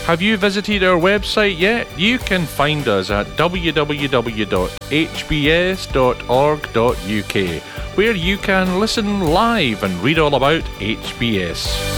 Have you visited our website yet? You can find us at www.hbs.org.uk, where you can listen live and read all about HBS.